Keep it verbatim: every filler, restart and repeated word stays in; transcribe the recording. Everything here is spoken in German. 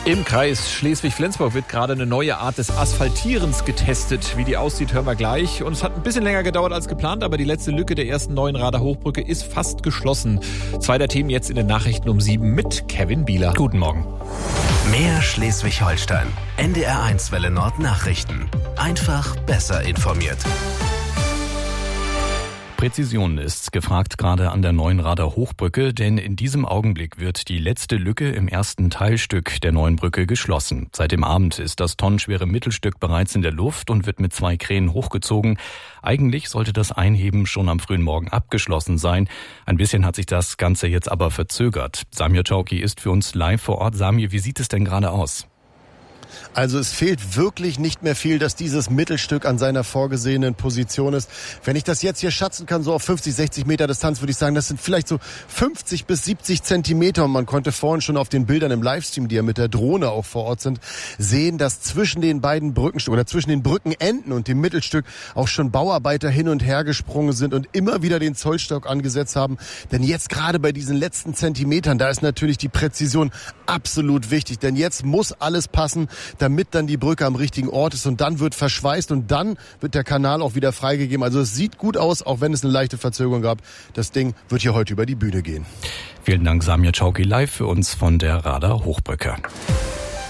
Im Kreis Schleswig-Flensburg wird gerade eine neue Art des Asphaltierens getestet. Wie die aussieht, hören wir gleich. Und es hat ein bisschen länger gedauert als geplant, aber die letzte Lücke der ersten neuen Rader Hochbrücke ist fast geschlossen. Zwei der Themen jetzt in den Nachrichten um sieben mit Kevin Bieler. Guten Morgen. Mehr Schleswig-Holstein. N D R eins Welle Nord Nachrichten. Einfach besser informiert. Präzision ist gefragt gerade an der neuen Rader Hochbrücke, denn in diesem Augenblick wird die letzte Lücke im ersten Teilstück der neuen Brücke geschlossen. Seit dem Abend ist das tonnenschwere Mittelstück bereits in der Luft und wird mit zwei Kränen hochgezogen. Eigentlich sollte das Einheben schon am frühen Morgen abgeschlossen sein. Ein bisschen hat sich das Ganze jetzt aber verzögert. Samir Chowki ist für uns live vor Ort. Samir, wie sieht es denn gerade aus? Also es fehlt wirklich nicht mehr viel, dass dieses Mittelstück an seiner vorgesehenen Position ist. Wenn ich das jetzt hier schätzen kann, so auf fünfzig, sechzig Meter Distanz, würde ich sagen, das sind vielleicht so fünfzig bis siebzig Zentimeter. Und man konnte vorhin schon auf den Bildern im Livestream, die ja mit der Drohne auch vor Ort sind, sehen, dass zwischen den beiden Brückenstücken oder zwischen den Brückenenden und dem Mittelstück auch schon Bauarbeiter hin und her gesprungen sind und immer wieder den Zollstock angesetzt haben. Denn jetzt gerade bei diesen letzten Zentimetern, da ist natürlich die Präzision absolut wichtig. Denn jetzt muss alles passen, damit dann die Brücke am richtigen Ort ist und dann wird verschweißt und dann wird der Kanal auch wieder freigegeben. Also es sieht gut aus, auch wenn es eine leichte Verzögerung gab. Das Ding wird hier heute über die Bühne gehen. Vielen Dank, Samir Chowki, live für uns von der Rader Hochbrücke.